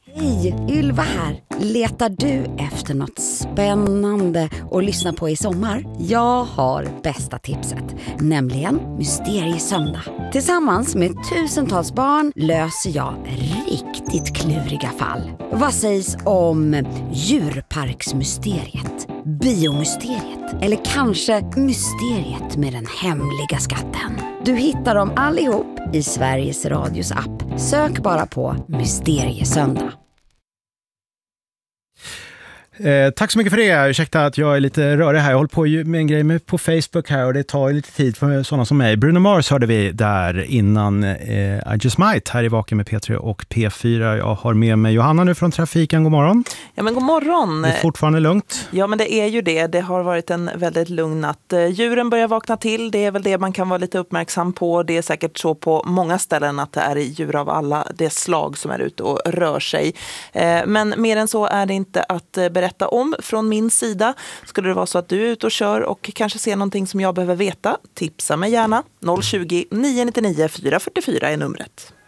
Hej, Ylva här. Letar du efter något spännande att lyssna på i sommar? Jag har bästa tipset, nämligen Mysteriesöndag. Tillsammans med tusentals barn löser jag riktigt kluriga fall. Vad sägs om djurparksmysteriet, biomysteriet eller kanske mysteriet med den hemliga skatten? Du hittar dem allihop i Sveriges Radios app. Sök bara på Mysteriesöndag. Tack så mycket för det. Ursäkta att jag är lite rörig här. Jag håller på med en grej på Facebook här och det tar lite tid för sådana som mig. Bruno Mars hörde vi där innan I Just Might här i Vaken med P3 och P4. Jag har med mig Johanna nu från Trafiken. God morgon. Ja, men god morgon. Det är fortfarande lugnt. Ja, men det är ju det. Det har varit en väldigt lugn natt. Djuren börjar vakna till. Det är väl det man kan vara lite uppmärksam på. Det är säkert så på många ställen att det är djur av alla det slag som är ute och rör sig. Men mer än så är det inte att berätta om från min sida. Skulle det vara så att du är ute och kör och kanske ser någonting som jag behöver veta, tipsa mig gärna. 020 999 444 är numret.